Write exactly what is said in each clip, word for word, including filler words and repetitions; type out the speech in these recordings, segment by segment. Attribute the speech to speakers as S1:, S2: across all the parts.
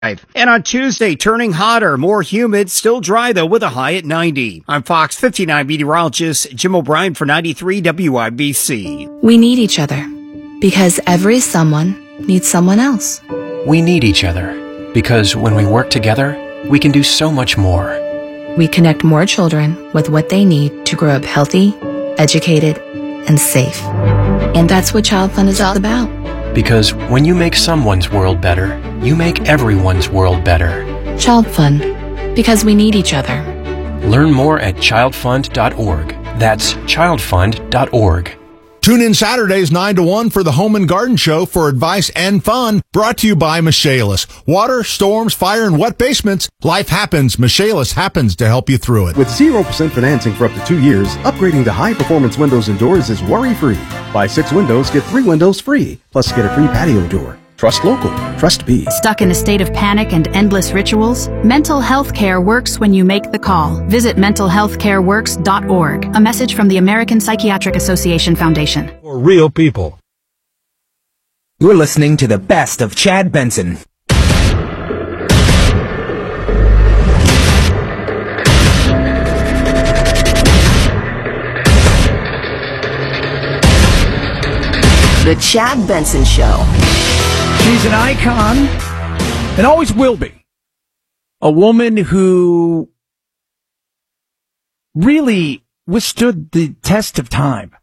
S1: And on Tuesday, turning hotter, more humid, still dry though, with a high at ninety. I'm Fox fifty-nine meteorologist Jim O'Brien for ninety-three W I B C.
S2: We need each other because every someone needs someone else.
S3: We need each other because when we work together, we can do so much more.
S2: We connect more children with what they need to grow up healthy, educated, and safe. And that's what Child Fund is all about.
S3: Because when you make someone's world better, you make everyone's world better.
S2: Child Fund, because we need each other.
S3: Learn more at child fund dot org. That's child fund dot org.
S4: Tune in Saturdays nine to one for the Home and Garden Show for advice and fun, brought to you by Michaelis. Water, storms, fire, and wet basements. Life happens. Michaelis happens to help you through it.
S5: With zero percent financing for up to two years, upgrading to high-performance windows and doors is worry-free. Buy six windows, get three windows free. Plus, get a free patio door. Trust local. Trust B.
S6: Stuck in a state of panic and endless rituals? Mental health care works when you make the call. Visit mental health care works dot org. A message from the American Psychiatric Association Foundation.
S7: For real people.
S8: You're listening to the best of Chad Benson.
S9: The Chad Benson Show.
S10: She's an icon, and always will be. A woman who really withstood the test of time.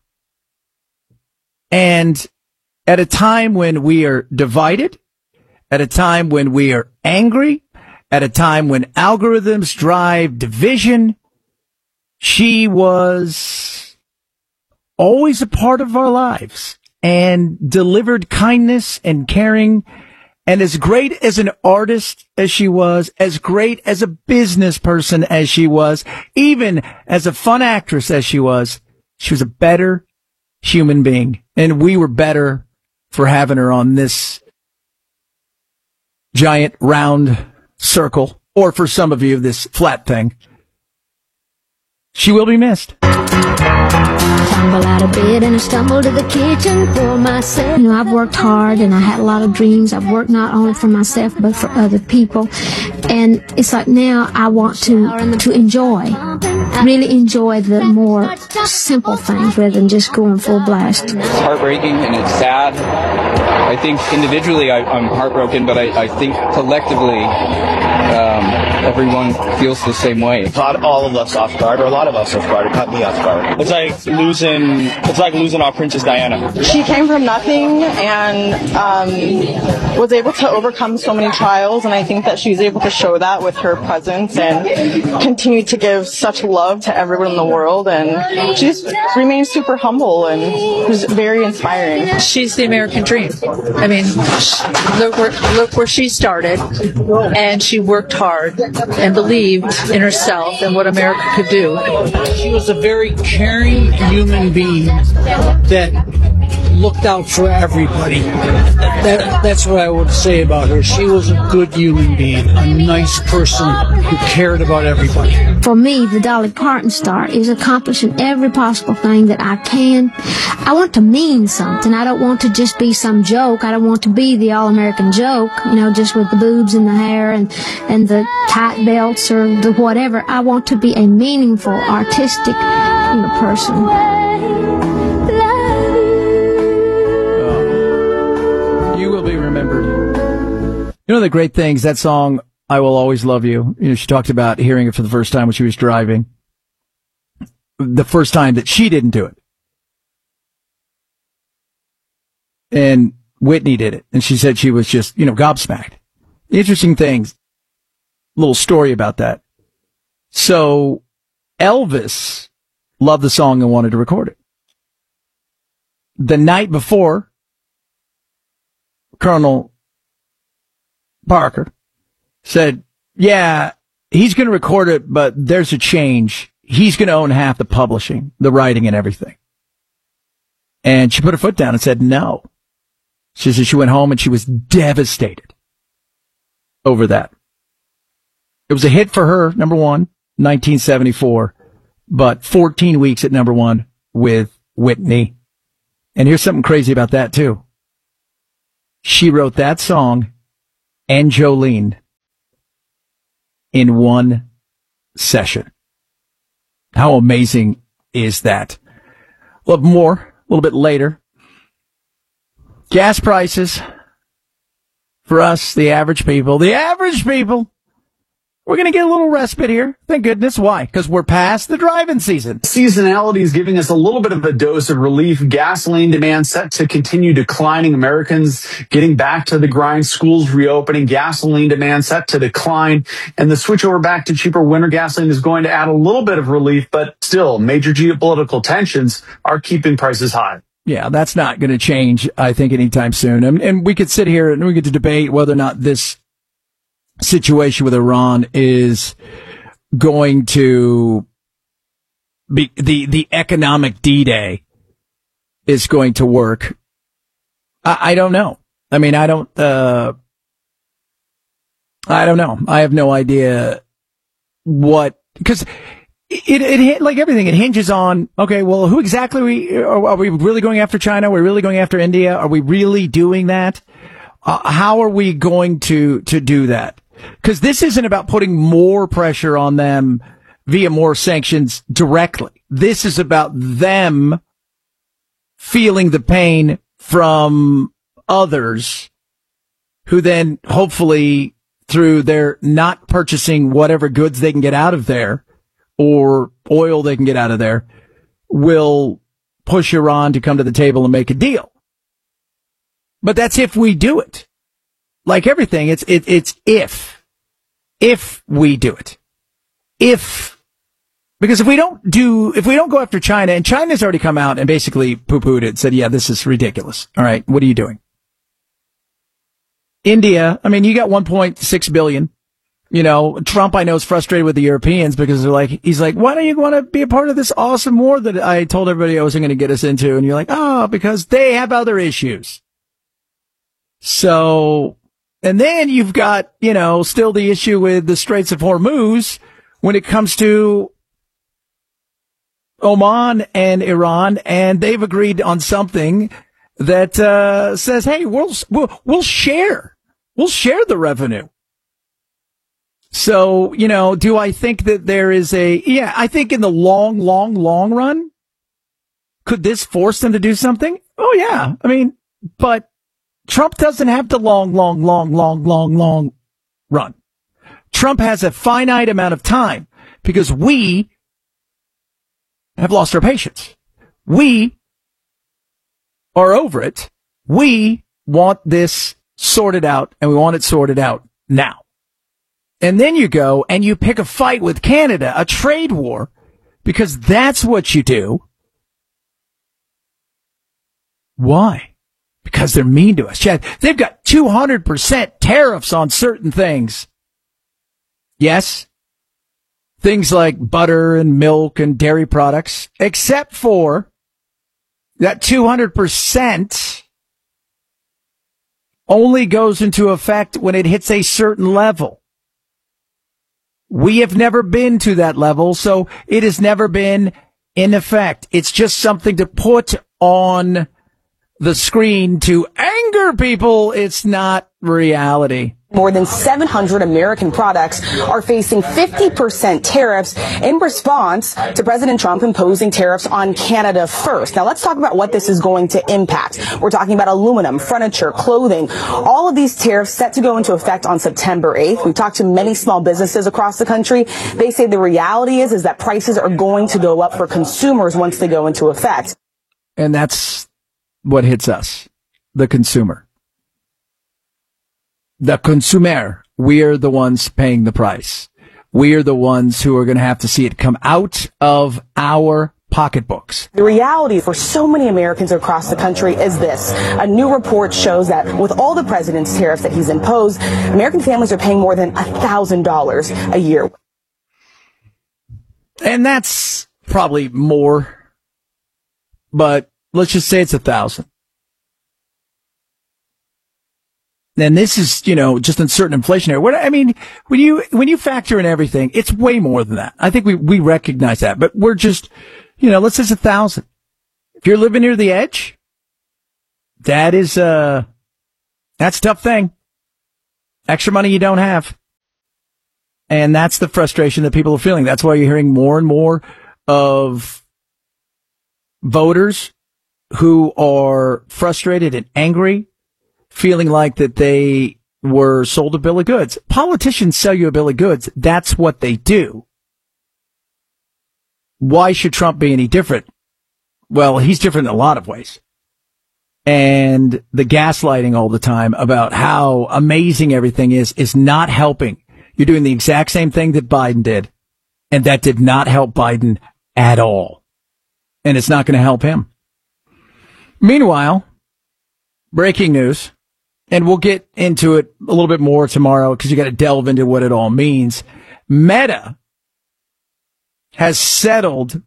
S10: And at a time when we are divided, at a time when we are angry, at a time when algorithms drive division, she was always a part of our lives. And delivered kindness and caring. And as great as an artist as she was, as great as a business person as she was, even as a fun actress as she was, she was a better human being. And we were better for having her on this giant round circle, or for some of you, this flat thing. She will be missed.
S11: Tumble out of bed and I stumble to the kitchen for myself. You know, I've worked hard and I had a lot of dreams. I've worked not only for myself but for other people. And it's like now I want to to enjoy, really enjoy the more simple things rather than just going full blast.
S12: It's heartbreaking and it's sad. I think individually I, I'm heartbroken, but I, I think collectively um, everyone feels the same way.
S13: It caught all of us off guard, or a lot of us off guard. It caught me off guard. It's like losing, it's like losing our Princess Diana.
S14: She came from nothing and um, was able to overcome so many trials, and I think that she's able to show that with her presence and continue to give such love to everyone in the world, and she just remains super humble and was very inspiring.
S15: She's the American dream. I mean, look where, look where she started, and she worked hard and believed in herself and what America could do.
S16: She was a very caring human being that looked out for everybody. That, that's what I would say about her. She was a good human being, a nice person who cared about everybody.
S11: For me, the Dolly Parton star is accomplishing every possible thing that I can. I want to mean something. I don't want to just be some joke. I don't want to be the all-American joke, you know, just with the boobs and the hair and, and the tight belts or the whatever. I want to be a meaningful, artistic, you know, person.
S10: Remembered. You know the great things, that song, I Will Always Love You. You know, she talked about hearing it for the first time when she was driving. The first time that she didn't do it. And Whitney did it. And she said she was just, you know, gobsmacked. Interesting things. Little story about that. So Elvis loved the song and wanted to record it. The night before, Colonel Parker said, yeah, he's going to record it, but there's a change. He's going to own half the publishing, the writing and everything. And she put her foot down and said no. She said she went home and she was devastated over that. It was a hit for her, number one, nineteen seventy-four, but fourteen weeks at number one with Whitney. And here's something crazy about that, too. She wrote that song and Jolene in one session. How amazing is that? We'll have more a little bit later. Gas prices for us, the average people, the average people. We're going to get a little respite here. Thank goodness. Why? Because we're past the driving season.
S7: Seasonality is giving us a little bit of a dose of relief. Gasoline demand set to continue declining. Americans getting back to the grind. Schools reopening. Gasoline demand set to decline. And the switch over back to cheaper winter gasoline is going to add a little bit of relief. But still, major geopolitical tensions are keeping prices high.
S10: Yeah, that's not going to change, I think, anytime soon. And, and we could sit here and we could debate whether or not this situation with Iran is going to be the, the economic D-Day is going to work. I, I don't know. I mean, I don't, uh, I don't know. I have no idea what, because it, it, it, like everything, it hinges on, okay, well, who exactly we, are, are we really going after China? Are we really going after India? Are we really doing that? Uh, how are we going to, to do that? Because this isn't about putting more pressure on them via more sanctions directly. This is about them feeling the pain from others who then hopefully through their not purchasing whatever goods they can get out of there or oil they can get out of there will push Iran to come to the table and make a deal. But that's if we do it. Like everything, it's it, it's if. If we do it. If. Because if we don't do, if we don't go after China, and China's already come out and basically poo-pooed it, said, yeah, this is ridiculous. All right, what are you doing? India, I mean, you got one point six billion. You know, Trump, I know, is frustrated with the Europeans because they're like, he's like, why don't you want to be a part of this awesome war that I told everybody I wasn't going to get us into? And you're like, oh, because they have other issues. So, and then you've got, you know, still the issue with the Straits of Hormuz when it comes to Oman and Iran, and they've agreed on something that uh says, hey, we'll, we'll, we'll share. We'll share the revenue. So, you know, do I think that there is a, yeah, I think in the long, long, long run, could this force them to do something? Oh, yeah. I mean, but Trump doesn't have the long, long, long, long, long, long run. Trump has a finite amount of time because we have lost our patience. We are over it. We want this sorted out, and we want it sorted out now. And then you go and you pick a fight with Canada, a trade war, because that's what you do. Why? Because they're mean to us. Chad, they've got two hundred percent tariffs on certain things. Yes. Things like butter and milk and dairy products, except for that two hundred percent only goes into effect when it hits a certain level. We have never been to that level, so it has never been in effect. It's just something to put on the screen to anger people. It's not reality.
S17: More than seven hundred American products are facing fifty percent tariffs in response to President Trump imposing tariffs on Canada first. Now, let's talk about what this is going to impact. We're talking about aluminum, furniture, clothing, all of these tariffs set to go into effect on September eighth. We talked to many small businesses across the country. They say the reality is, is that prices are going to go up for consumers once they go into effect.
S10: And that's what hits us, the consumer. The consumer, we're the ones paying the price. We're the ones who are going to have to see it come out of our pocketbooks.
S17: The reality for so many Americans across the country is this. A new report shows that with all the president's tariffs that he's imposed, American families are paying more than one thousand dollars a year.
S10: And that's probably more, but let's just say it's a thousand. And this is, you know, just uncertain inflationary. What, I mean, when you, when you factor in everything, it's way more than that. I think we, we recognize that, but we're just, you know, let's say it's a thousand. If you're living near the edge, that is, uh, that's a tough thing. Extra money you don't have. And that's the frustration that people are feeling. That's why you're hearing more and more of voters who are frustrated and angry, feeling like that they were sold a bill of goods. Politicians sell you a bill of goods. That's what they do. Why should Trump be any different? Well, he's different in a lot of ways. And the gaslighting all the time about how amazing everything is, is not helping. You're doing the exact same thing that Biden did. And that did not help Biden at all. And it's not going to help him. Meanwhile, breaking news, and we'll get into it a little bit more tomorrow because you got to delve into what it all means. Meta has settled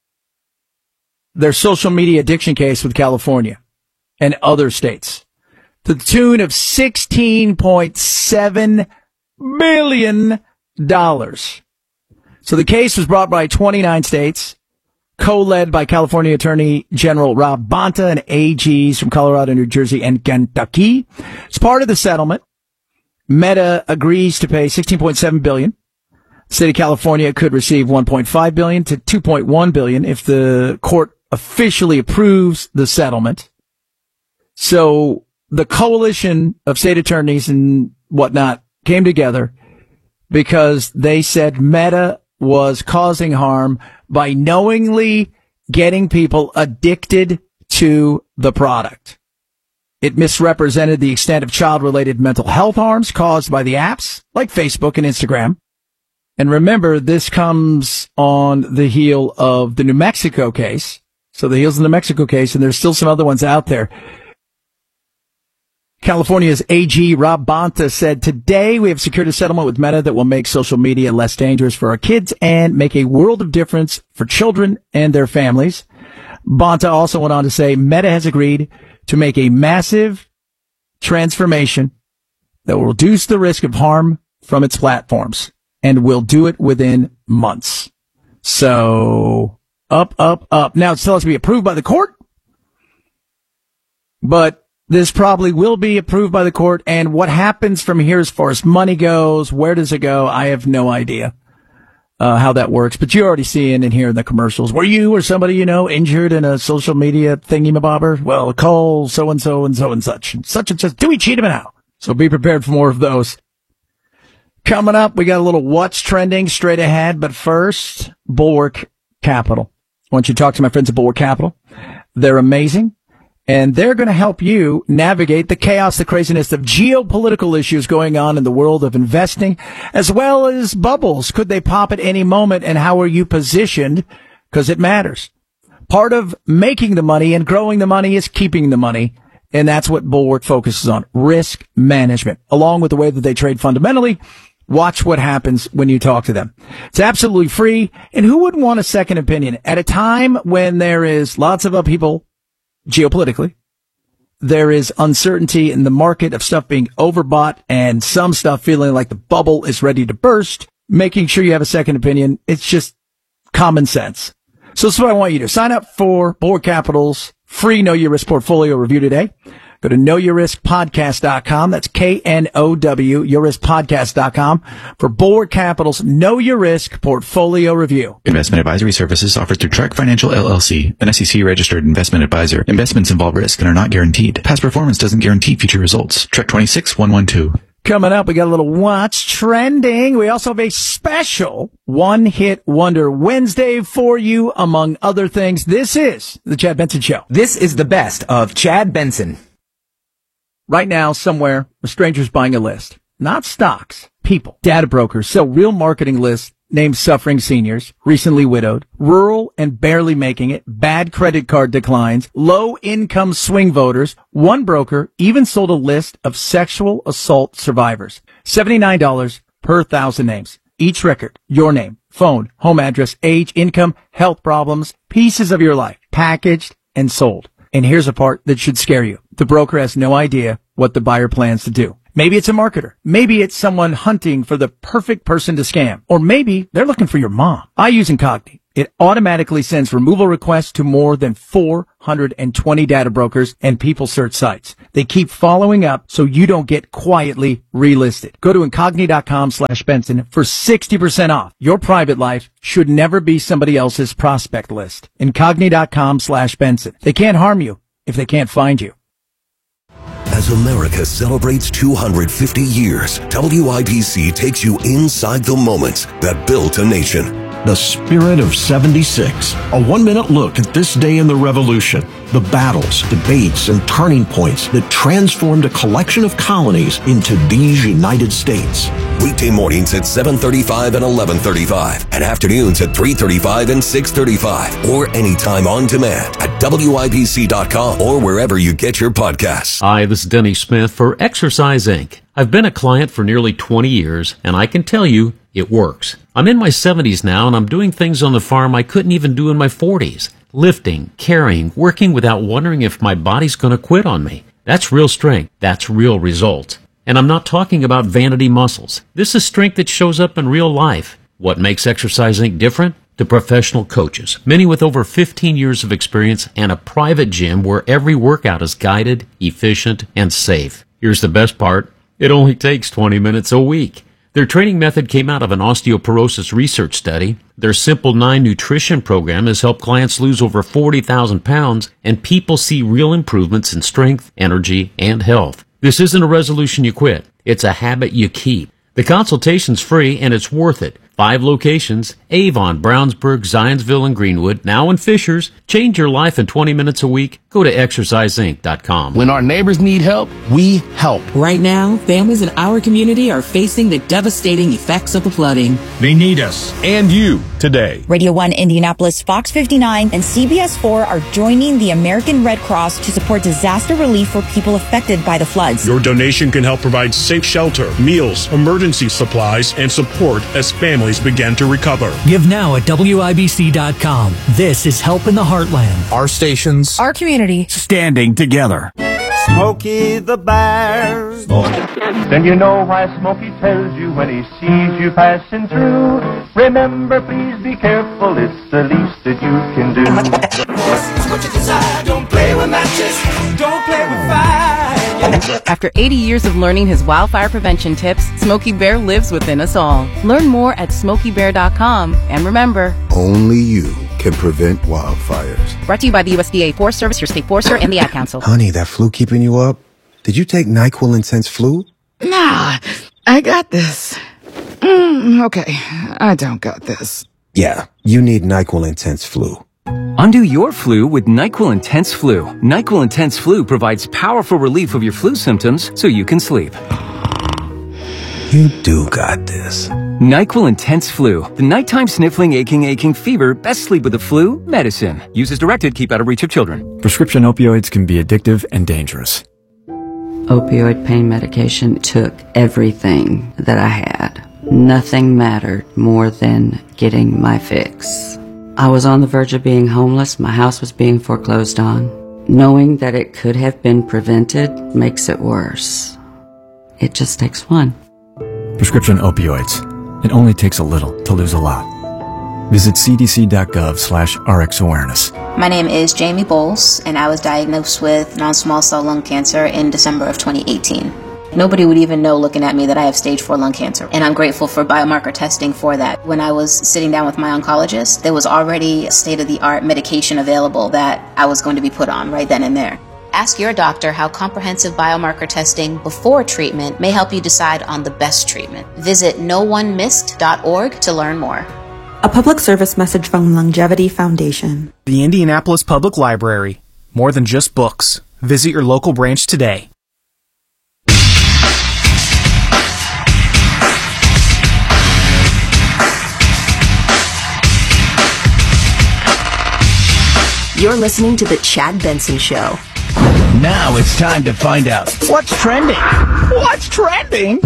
S10: their social media addiction case with California and other states to the tune of sixteen point seven billion dollars. So the case was brought by twenty-nine states, co-led by California Attorney General Rob Bonta and A Gs from Colorado, New Jersey, and Kentucky. As part of the settlement, Meta agrees to pay sixteen point seven billion dollars. The state of California could receive one point five billion dollars to two point one billion dollars if the court officially approves the settlement. So the coalition of state attorneys and whatnot came together because they said Meta was causing harm by knowingly getting people addicted to the product. It misrepresented the extent of child-related mental health harms caused by the apps like Facebook and Instagram. And remember, this comes on the heel of the New Mexico case. So the heels of the New Mexico case, and there's still some other ones out there. California's A G Rob Bonta said, today we have secured a settlement with Meta that will make social media less dangerous for our kids and make a world of difference for children and their families. Bonta also went on to say Meta has agreed to make a massive transformation that will reduce the risk of harm from its platforms and will do it within months. So up, up, up. Now it still has to be approved by the court, but this probably will be approved by the court, and what happens from here as far as money goes, where does it go? I have no idea uh, how that works, but you're already seeing and hearing the commercials. Were you or somebody you know injured in a social media thingy-mabobber? Well, call so-and-so and so and such, and such and such. Do we cheat him now? So be prepared for more of those. Coming up, we got a little what's trending straight ahead, but first, Bulwark Capital. I want you to talk to my friends at Bulwark Capital. They're amazing. And they're going to help you navigate the chaos, the craziness of geopolitical issues going on in the world of investing, as well as bubbles. Could they pop at any moment, and how are you positioned? Because it matters. Part of making the money and growing the money is keeping the money, and that's what Bulwark focuses on, risk management, along with the way that they trade fundamentally. Watch what happens when you talk to them. It's absolutely free, and who wouldn't want a second opinion? At a time when there is lots of upheaval geopolitically, there is uncertainty in the market of stuff being overbought and some stuff feeling like the bubble is ready to burst. Making sure you have a second opinion, it's just common sense. So that's what I want you to sign up for Bulwark Capital's free Know Your Risk portfolio review today. Go to know your risk podcast dot com. That's K N O W, your risk podcast dot com for Bulwark Capital's Know Your Risk portfolio review.
S18: Investment advisory services offered through Trek Financial L L C, an S E C registered investment advisor. Investments involve risk and are not guaranteed. Past performance doesn't guarantee future results. Trek twenty-six one one two.
S10: Coming up, we got a little What's Trending. We also have a special One Hit Wonder Wednesday for you, among other things. This is the Chad Benson Show.
S8: This is the best of Chad Benson.
S10: Right now, somewhere, a stranger's buying a list. Not stocks, people. Data brokers sell real marketing lists named suffering seniors, recently widowed, rural and barely making it, bad credit card declines, low-income swing voters. One broker even sold a list of sexual assault survivors. seventy-nine dollars per thousand names. Each record, your name, phone, home address, age, income, health problems, pieces of your life, packaged and sold. And here's a part that should scare you. The broker has no idea what the buyer plans to do. Maybe it's a marketer. Maybe it's someone hunting for the perfect person to scam. Or maybe they're looking for your mom. I use Incogni. It automatically sends removal requests to more than four hundred twenty data brokers and people search sites. They keep following up so you don't get quietly relisted. Go to Incogni.com slash Benson for sixty percent off. Your private life should never be somebody else's prospect list. Incogni.com slash Benson. They can't harm you if they can't find you.
S19: As America celebrates two hundred fifty years, W I B C takes you inside the moments that built a nation.
S20: The Spirit of seventy-six. A one-minute look at this day in the Revolution. The battles, debates, and turning points that transformed a collection of colonies into these United States.
S19: Weekday mornings at seven thirty-five and eleven thirty-five, and afternoons at three thirty-five and six thirty-five, or anytime on demand at W I B C dot com or wherever you get your podcasts.
S21: Hi, this is Denny Smith for Exercise Incorporated. I've been a client for nearly twenty years, and I can tell you it works. I'm in my seventies now, and I'm doing things on the farm I couldn't even do in my forties. Lifting, carrying, working without wondering if my body's going to quit on me. That's real strength. That's real results. And I'm not talking about vanity muscles. This is strength that shows up in real life. What makes Exercise Incorporated different? The professional coaches, many with over fifteen years of experience and a private gym where every workout is guided, efficient, and safe. Here's the best part. It only takes twenty minutes a week. Their training method came out of an osteoporosis research study. Their Simple nine nutrition program has helped clients lose over forty thousand pounds, and people see real improvements in strength, energy, and health. This isn't a resolution you quit. It's a habit you keep. The consultation's free, and it's worth it. Five locations: Avon, Brownsburg, Zionsville, and Greenwood. Now in Fishers. Change your life in twenty minutes a week. Go to exercise inc dot com.
S22: When our neighbors need help, we help.
S23: Right now, families in our community are facing the devastating effects of the flooding.
S22: They need us and you today.
S24: Radio one Indianapolis, Fox fifty-nine, and C B S four are joining the American Red Cross to support disaster relief for people affected by the floods.
S25: Your donation can help provide safe shelter, meals, emergency supplies, and support as families begin to recover.
S26: Give now at W I B C dot com. This is Help in the Heartland.
S22: Our stations,
S24: our community,
S22: standing together.
S27: Smokey the Bear.
S28: Then you know why Smokey tells you when he sees you passing through. Remember, please be careful, it's the least that you can do.
S27: It's what you desire, don't play with matches, don't play with fire.
S29: After eighty years of learning his wildfire prevention tips, Smokey Bear lives within us all. Learn more at smokey bear dot com. And remember,
S30: only you can prevent wildfires.
S29: Brought to you by the U S D A Forest Service, your state forester, and the Ad Council.
S30: Honey, that flu keeping you up? Did you take NyQuil Intense Flu?
S31: Nah, I got this. Mm, okay, I don't got this.
S30: Yeah, you need NyQuil Intense Flu.
S8: Undo your flu with NyQuil Intense Flu. NyQuil Intense Flu provides powerful relief of your flu symptoms so you can sleep.
S30: You do got this.
S8: NyQuil Intense Flu. The nighttime sniffling, aching, aching fever. Best sleep with the flu medicine. Use as directed. Keep out of reach of children.
S32: Prescription opioids can be addictive and dangerous.
S33: Opioid pain medication took everything that I had. Nothing mattered more than getting my fix. I was on the verge of being homeless. My house was being foreclosed on. Knowing that it could have been prevented makes it worse. It just takes one.
S32: Prescription opioids. It only takes a little to lose a lot. Visit c d c dot gov slash r x awareness.
S34: My name is Jamie Bowles, and I was diagnosed with non-small cell lung cancer in December of twenty eighteen. Nobody would even know looking at me that I have stage four lung cancer, and I'm grateful for biomarker testing for that. When I was sitting down with my oncologist, there was already state-of-the-art medication available that I was going to be put on right then and there. Ask your doctor how comprehensive biomarker testing before treatment may help you decide on the best treatment. Visit no one missed dot org to learn more.
S35: A public service message from Longevity Foundation.
S36: The Indianapolis Public Library. More than just books. Visit your local branch today.
S9: You're listening to The Chad Benson Show.
S10: Now it's time to find out what's trending. What's trending?